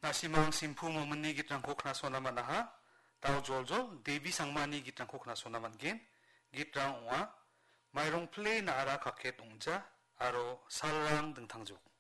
Nasimang simpu momeni gitrang kokna sonaman aha, tau joljol debi sangmani gitrang kokna sonaman gen, gitrang unga, mairong play na ara kaket ungja, aro salrang dengtangjuk.